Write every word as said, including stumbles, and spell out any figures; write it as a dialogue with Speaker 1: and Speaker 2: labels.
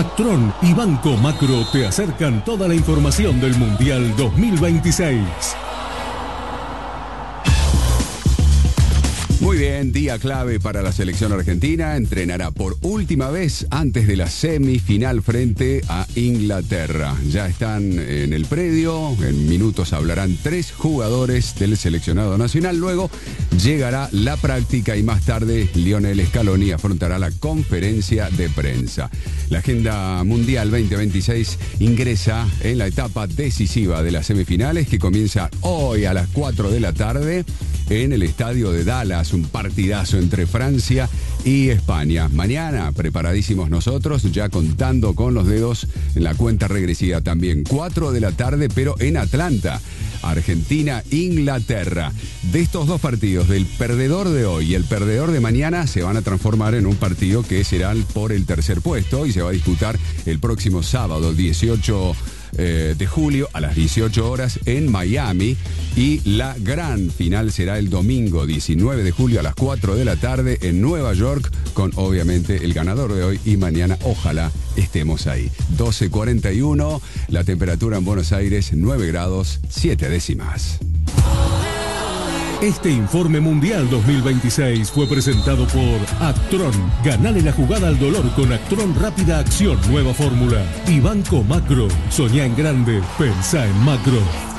Speaker 1: Actron y Banco Macro te acercan toda la información del Mundial dos mil veintiséis.
Speaker 2: Muy bien, día clave para la selección argentina. Entrenará por última vez antes de la semifinal frente a Inglaterra. Ya están en el predio, en minutos hablarán tres jugadores del seleccionado nacional. Luego llegará la práctica y más tarde Lionel Scaloni afrontará la conferencia de prensa. La agenda mundial veinte veintiséis ingresa en la etapa decisiva de las semifinales que comienza hoy a las cuatro de la tarde en el estadio de Dallas, un partidazo entre Francia y España. Mañana, preparadísimos nosotros, ya contando con los dedos en la cuenta regresiva también. cuatro de la tarde, pero en Atlanta, Argentina, Inglaterra. De estos dos partidos, del perdedor de hoy y el perdedor de mañana, se van a transformar en un partido que será por el tercer puesto y se va a disputar el próximo sábado, dieciocho de julio a las dieciocho horas en Miami, y la gran final será el domingo diecinueve de julio a las cuatro de la tarde en Nueva York, con obviamente el ganador de hoy y mañana ojalá estemos ahí. doce cuarenta y uno, la temperatura en Buenos Aires nueve grados siete décimas.
Speaker 1: Este informe mundial dos mil veintiséis fue presentado por Actron. Ganale la jugada al dolor con Actron Rápida Acción, nueva fórmula. Y Banco Macro. Soñá en grande, pensá en macro.